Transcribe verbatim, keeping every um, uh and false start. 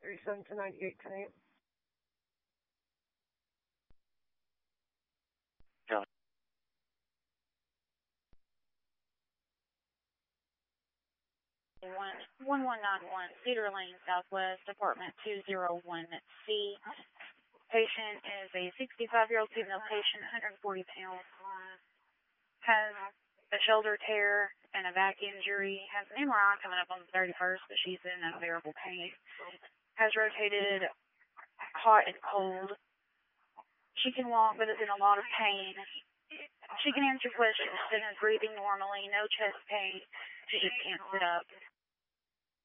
thirty-seven to ninety-eight tonight. Yeah. One one one nine one Cedar Lane Southwest, apartment two zero one C. Patient is a sixty-five-year-old female patient, one hundred forty pounds, has a shoulder tear and a back injury, has an M R I coming up on the thirty-first, but she's in unbearable pain, has rotated hot and cold. She can walk, but is in a lot of pain. She can answer questions and is breathing normally, no chest pain. She just can't sit up.